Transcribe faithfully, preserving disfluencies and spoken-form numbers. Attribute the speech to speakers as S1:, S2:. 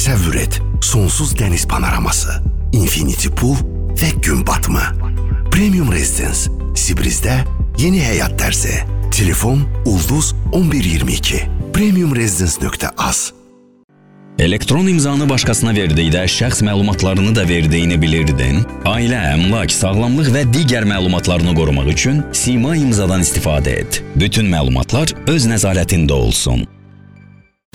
S1: Təsəvvür et, sonsuz dəniz panoraması, infinity pool və gün batımı. Premium Residence, Sibrizdə yeni həyat tərzi. Telefon Ulduz on bir iyirmi iki. premium residence nöqtə az.
S2: Elektron imzanı başqasına verdikdə şəxs məlumatlarını da verdiyini bilirdin. Ailə, əmlak, sağlamlıq və digər məlumatlarını qorumaq üçün Sima imzadan istifadə et. Bütün məlumatlar öz nəzarətində olsun.